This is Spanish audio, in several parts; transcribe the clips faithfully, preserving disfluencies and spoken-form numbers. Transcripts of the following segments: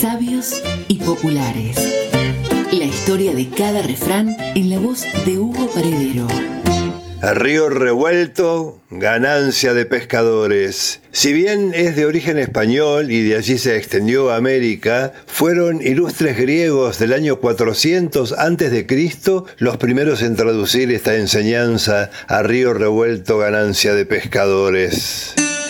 Sabios y populares. La historia de cada refrán en la voz de Hugo Paredero. A río revuelto, ganancia de pescadores. Si bien es de origen español y de allí se extendió a América, fueron ilustres griegos del año cuatrocientos antes de Cristo los primeros en traducir esta enseñanza: a río revuelto, ganancia de pescadores.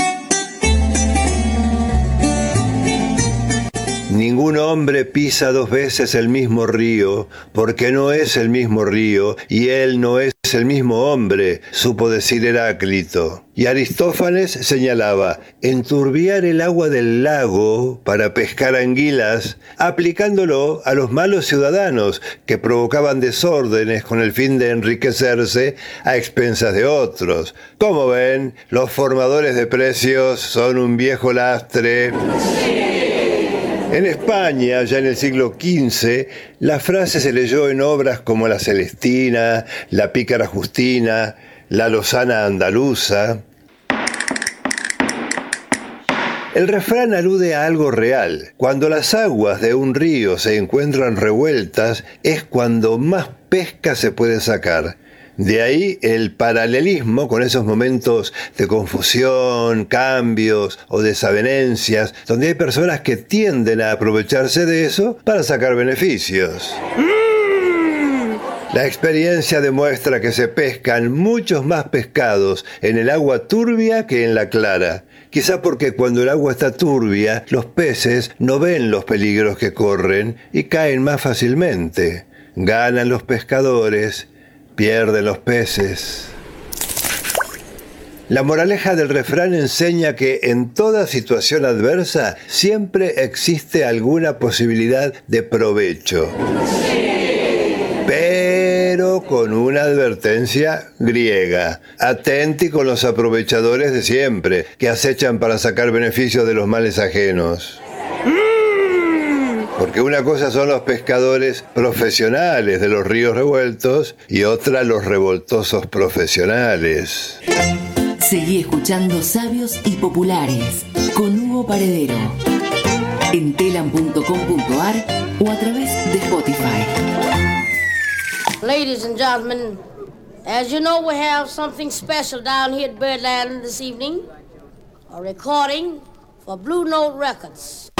Ningún hombre pisa dos veces el mismo río, porque no es el mismo río, y él no es el mismo hombre, supo decir Heráclito. Y Aristófanes señalaba: enturbiar el agua del lago para pescar anguilas, aplicándolo a los malos ciudadanos que provocaban desórdenes con el fin de enriquecerse a expensas de otros. Como ven, los formadores de precios son un viejo lastre. En España, ya en el siglo quince, la frase se leyó en obras como La Celestina, La Pícara Justina, La Lozana Andaluza. El refrán alude a algo real. Cuando las aguas de un río se encuentran revueltas, es cuando más pesca se puede sacar. De ahí el paralelismo con esos momentos de confusión, cambios o desavenencias, donde hay personas que tienden a aprovecharse de eso para sacar beneficios. La experiencia demuestra que se pescan muchos más pescados en el agua turbia que en la clara. Quizá porque cuando el agua está turbia, los peces no ven los peligros que corren y caen más fácilmente. Ganan los pescadores, pierden los peces. La moraleja del refrán enseña que en toda situación adversa siempre existe alguna posibilidad de provecho. Pero con una advertencia griega: atenti con los aprovechadores de siempre, que acechan para sacar beneficios de los males ajenos. Porque una cosa son los pescadores profesionales de los ríos revueltos y otra los revoltosos profesionales. Seguí escuchando Sabios y Populares con Hugo Paredero en telam punto com punto ar o a través de Spotify. Ladies and gentlemen, as you know, we have something special down here at Birdland this evening. A recording for Blue Note Records.